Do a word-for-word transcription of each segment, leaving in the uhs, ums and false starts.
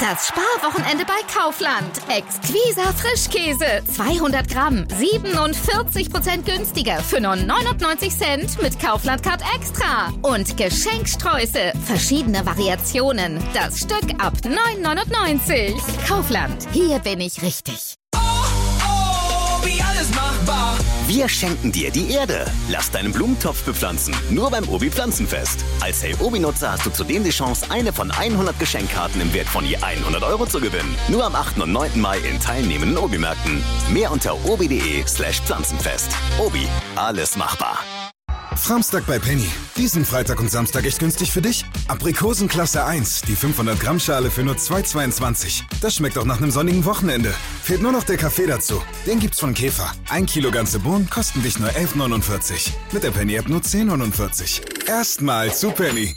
Das Sparwochenende bei Kaufland. Exquisa Frischkäse. zweihundert Gramm. siebenundvierzig Prozent günstiger für nur neunundneunzig Cent mit Kaufland Card Extra. Und Geschenksträuße. Verschiedene Variationen. Das Stück ab neun neunundneunzig. Kaufland. Hier bin ich richtig. Oh, oh, wie alles machbar. Wir schenken dir die Erde. Lass deinen Blumentopf bepflanzen. Nur beim Obi Pflanzenfest. Als Hey Obi-Nutzer hast du zudem die Chance, eine von hundert Geschenkkarten im Wert von je hundert Euro zu gewinnen. Nur am achten und neunten Mai in teilnehmenden Obi-Märkten. Mehr unter obi.de slash Pflanzenfest. Obi, alles machbar. Samstag bei Penny. Diesen Freitag und Samstag echt günstig für dich? Aprikosen Klasse eins, die fünfhundert Gramm Schale für nur zwei Euro zweiundzwanzig. Das schmeckt auch nach einem sonnigen Wochenende. Fehlt nur noch der Kaffee dazu. Den gibt's von Käfer. Ein Kilo ganze Bohnen kosten dich nur elf neunundvierzig. Mit der Penny-App nur zehn neunundvierzig. Erstmal zu Penny.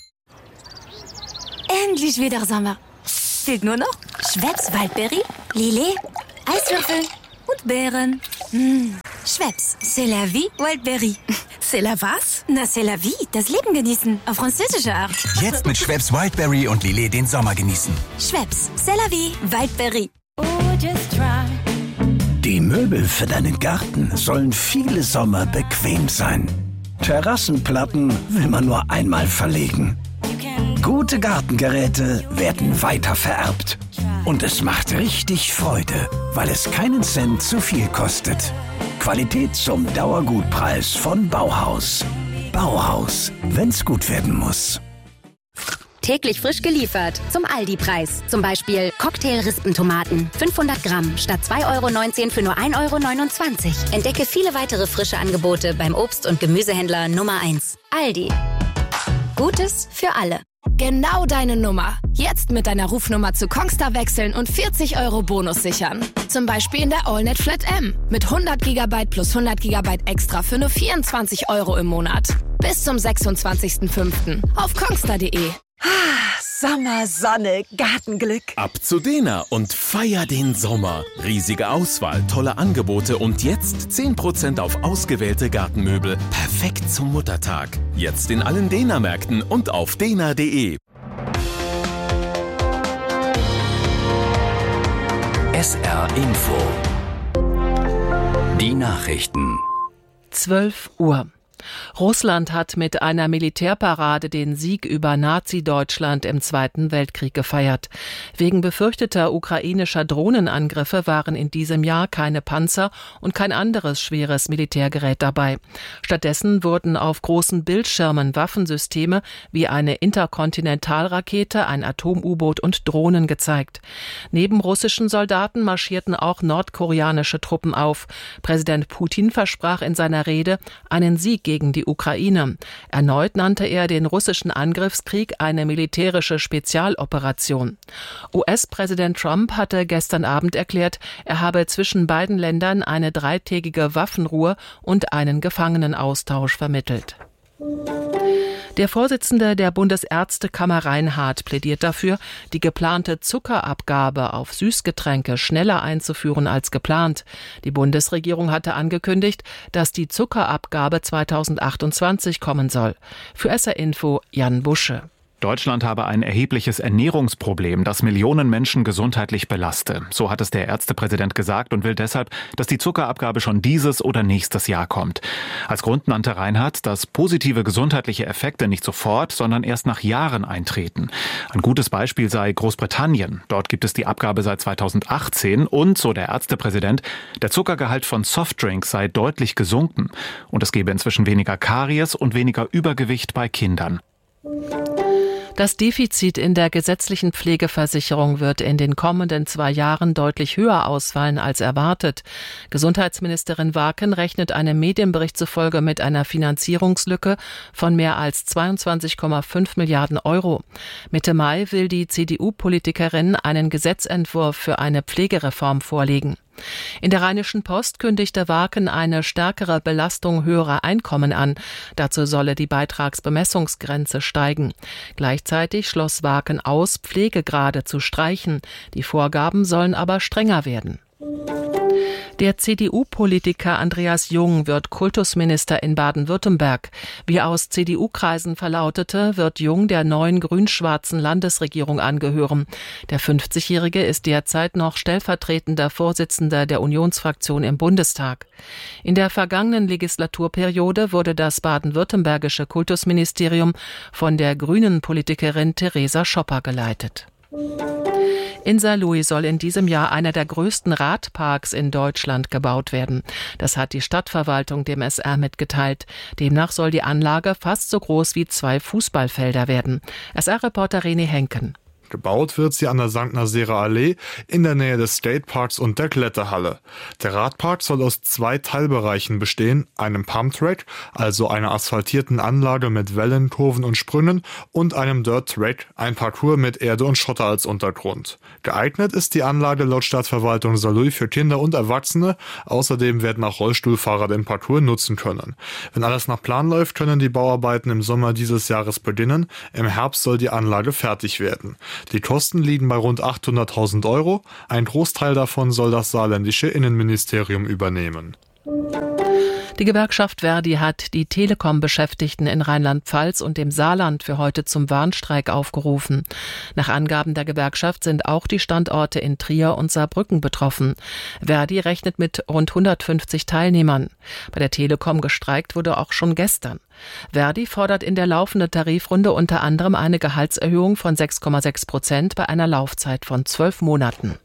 Endlich wieder Sommer. Fehlt nur noch Schweppes Waldberry, Lillet, Eiswürfel und Beeren. Mmh. Schweppes, c'est la vie, Wildberry. C'est la was? Na, c'est la vie, das Leben genießen, auf französische Art. Jetzt mit Schweppes Wildberry und Lillet den Sommer genießen. Schweppes, c'est la vie, Wildberry. Oh, just try. Die Möbel für deinen Garten sollen viele Sommer bequem sein. Terrassenplatten will man nur einmal verlegen. Gute Gartengeräte werden weiter vererbt. Und es macht richtig Freude, weil es keinen Cent zu viel kostet. Qualität zum Dauergutpreis von Bauhaus. Bauhaus, wenn's gut werden muss. Täglich frisch geliefert zum Aldi-Preis. Zum Beispiel Cocktail-Rispentomaten. fünfhundert Gramm statt zwei Euro neunzehn für nur ein Euro neunundzwanzig. Entdecke viele weitere frische Angebote beim Obst- und Gemüsehändler Nummer eins. Aldi. Gutes für alle. Genau deine Nummer. Jetzt mit deiner Rufnummer zu Kongstar wechseln und vierzig Euro Bonus sichern. Zum Beispiel in der AllNet Flat M. Mit hundert Gigabyte plus hundert Gigabyte extra für nur vierundzwanzig Euro im Monat. Bis zum sechsundzwanzigsten fünften auf kongstar punkt de. Sommer, Sonne, Gartenglück. Ab zu Dena und feier den Sommer. Riesige Auswahl, tolle Angebote und jetzt zehn Prozent auf ausgewählte Gartenmöbel. Perfekt zum Muttertag. Jetzt in allen Dena-Märkten und auf dena punkt de. S R Info. Die Nachrichten. zwölf Uhr. Russland hat mit einer Militärparade den Sieg über Nazi-Deutschland im Zweiten Weltkrieg gefeiert. Wegen befürchteter ukrainischer Drohnenangriffe waren in diesem Jahr keine Panzer und kein anderes schweres Militärgerät dabei. Stattdessen wurden auf großen Bildschirmen Waffensysteme wie eine Interkontinentalrakete, ein Atom-U-Boot und Drohnen gezeigt. Neben russischen Soldaten marschierten auch nordkoreanische Truppen auf. Präsident Putin versprach in seiner Rede einen Sieg gegen die Ukraine. Erneut nannte er den russischen Angriffskrieg eine militärische Spezialoperation. U S-Präsident Trump hatte gestern Abend erklärt, er habe zwischen beiden Ländern eine dreitägige Waffenruhe und einen Gefangenenaustausch vermittelt. Der Vorsitzende der Bundesärztekammer Reinhardt plädiert dafür, die geplante Zuckerabgabe auf Süßgetränke schneller einzuführen als geplant. Die Bundesregierung hatte angekündigt, dass die Zuckerabgabe zweitausendachtundzwanzig kommen soll. Für S R Info Jan Busche. Deutschland habe ein erhebliches Ernährungsproblem, das Millionen Menschen gesundheitlich belaste. So hat es der Ärztepräsident gesagt und will deshalb, dass die Zuckerabgabe schon dieses oder nächstes Jahr kommt. Als Grund nannte Reinhardt, dass positive gesundheitliche Effekte nicht sofort, sondern erst nach Jahren eintreten. Ein gutes Beispiel sei Großbritannien. Dort gibt es die Abgabe seit zweitausendachtzehn und, so der Ärztepräsident, der Zuckergehalt von Softdrinks sei deutlich gesunken. Und es gebe inzwischen weniger Karies und weniger Übergewicht bei Kindern. Das Defizit in der gesetzlichen Pflegeversicherung wird in den kommenden zwei Jahren deutlich höher ausfallen als erwartet. Gesundheitsministerin Waken rechnet einem Medienbericht zufolge mit einer Finanzierungslücke von mehr als zweiundzwanzig Komma fünf Milliarden Euro. Mitte Mai will die C D U-Politikerin einen Gesetzentwurf für eine Pflegereform vorlegen. In der Rheinischen Post kündigte Waken eine stärkere Belastung höherer Einkommen an. Dazu solle die Beitragsbemessungsgrenze steigen. Gleichzeitig schloss Waken aus, Pflegegrade zu streichen. Die Vorgaben sollen aber strenger werden. Der C D U-Politiker Andreas Jung wird Kultusminister in Baden-Württemberg. Wie aus C D U-Kreisen verlautete, wird Jung der neuen grün-schwarzen Landesregierung angehören. Der fünfzigjährige ist derzeit noch stellvertretender Vorsitzender der Unionsfraktion im Bundestag. In der vergangenen Legislaturperiode wurde das baden-württembergische Kultusministerium von der grünen Politikerin Theresa Schopper geleitet. In Saarlouis soll in diesem Jahr einer der größten Radparks in Deutschland gebaut werden. Das hat die Stadtverwaltung dem S R mitgeteilt. Demnach soll die Anlage fast so groß wie zwei Fußballfelder werden. S R-Reporter René Henken. Gebaut wird sie an der Sankt Naserer Allee in der Nähe des Skateparks und der Kletterhalle. Der Radpark soll aus zwei Teilbereichen bestehen, einem Pumptrack, also einer asphaltierten Anlage mit Wellen, Kurven und Sprüngen, und einem Dirt-Track, ein Parcours mit Erde und Schotter als Untergrund. Geeignet ist die Anlage laut Stadtverwaltung Saarlouis für Kinder und Erwachsene. Außerdem werden auch Rollstuhlfahrer den Parcours nutzen können. Wenn alles nach Plan läuft, können die Bauarbeiten im Sommer dieses Jahres beginnen. Im Herbst soll die Anlage fertig werden. Die Kosten liegen bei rund achthunderttausend Euro. Ein Großteil davon soll das saarländische Innenministerium übernehmen. Die Gewerkschaft Verdi hat die Telekom-Beschäftigten in Rheinland-Pfalz und dem Saarland für heute zum Warnstreik aufgerufen. Nach Angaben der Gewerkschaft sind auch die Standorte in Trier und Saarbrücken betroffen. Verdi rechnet mit rund hundertfünfzig Teilnehmern. Bei der Telekom gestreikt wurde auch schon gestern. Verdi fordert in der laufenden Tarifrunde unter anderem eine Gehaltserhöhung von sechs Komma sechs Prozent bei einer Laufzeit von zwölf Monaten.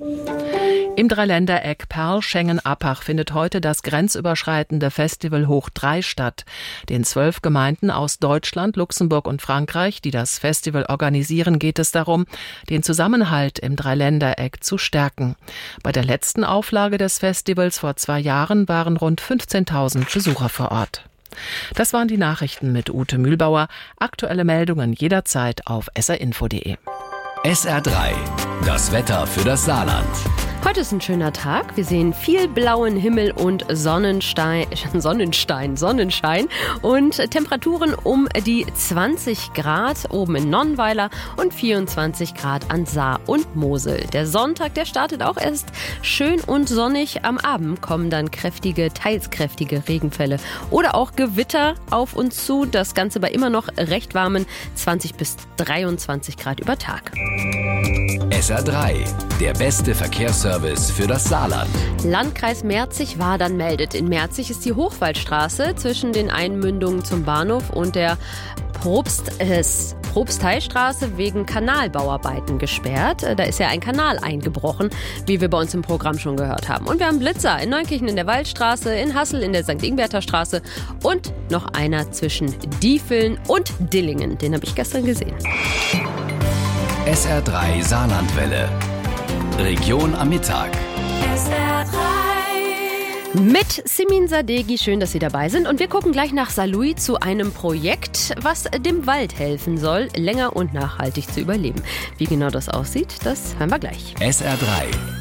Im Dreiländereck Perl-Schengen-Appach findet heute das grenzüberschreitende Festival Hoch drei statt. Den zwölf Gemeinden aus Deutschland, Luxemburg und Frankreich, die das Festival organisieren, geht es darum, den Zusammenhalt im Dreiländereck zu stärken. Bei der letzten Auflage des Festivals vor zwei Jahren waren rund fünfzehntausend Besucher vor Ort. Das waren die Nachrichten mit Ute Mühlbauer. Aktuelle Meldungen jederzeit auf s r info punkt d e. S R drei, das Wetter für das Saarland. Heute ist ein schöner Tag. Wir sehen viel blauen Himmel und Sonnenstein, Sonnenstein, Sonnenschein und Temperaturen um die zwanzig Grad oben in Nonnweiler und vierundzwanzig Grad an Saar und Mosel. Der Sonntag, der startet auch erst schön und sonnig. Am Abend kommen dann kräftige, teils kräftige Regenfälle oder auch Gewitter auf uns zu. Das Ganze bei immer noch recht warmen zwanzig bis dreiundzwanzig Grad über Tag. S R drei, der beste Verkehrsservice für das Saarland. Landkreis Merzig-Wadern meldet. In Merzig ist die Hochwaldstraße zwischen den Einmündungen zum Bahnhof und der Probst, äh, Probstheistraße wegen Kanalbauarbeiten gesperrt. Da ist ja ein Kanal eingebrochen, wie wir bei uns im Programm schon gehört haben. Und wir haben Blitzer in Neunkirchen in der Waldstraße, in Hassel in der Sankt Ingberter Straße und noch einer zwischen Diefeln und Dillingen. Den habe ich gestern gesehen. S R drei Saarlandwelle. Region am Mittag. S R drei. Mit Simin Sadeghi, schön, dass Sie dabei sind. Und wir gucken gleich nach Saarlouis zu einem Projekt, was dem Wald helfen soll, länger und nachhaltig zu überleben. Wie genau das aussieht, das hören wir gleich. S R drei.